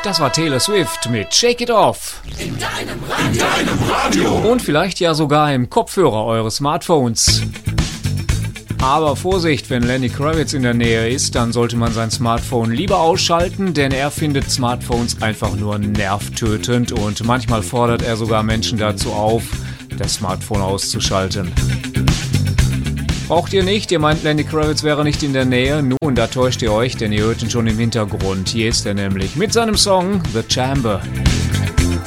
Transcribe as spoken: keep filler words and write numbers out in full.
Das war Taylor Swift mit Shake It Off. In deinem Radio. In deinem Radio. Und vielleicht ja sogar im Kopfhörer eures Smartphones. Aber Vorsicht, wenn Lenny Kravitz in der Nähe ist, dann sollte man sein Smartphone lieber ausschalten, denn er findet Smartphones einfach nur nervtötend und manchmal fordert er sogar Menschen dazu auf, das Smartphone auszuschalten. Braucht ihr nicht, ihr meint, Lenny Kravitz wäre nicht in der Nähe? Nun, da täuscht ihr euch, denn ihr hört ihn schon im Hintergrund. Hier ist er nämlich mit seinem Song The Chamber.